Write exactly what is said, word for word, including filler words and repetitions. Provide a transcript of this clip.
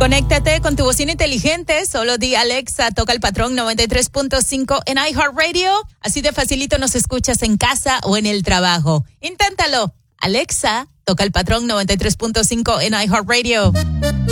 Conéctate con tu bocina inteligente. Solo di Alexa, toca el patrón noventa y tres punto cinco en iHeartRadio. Así de facilito nos escuchas en casa o en el trabajo. Inténtalo. Alexa, toca el patrón noventa y tres punto cinco en iHeartRadio.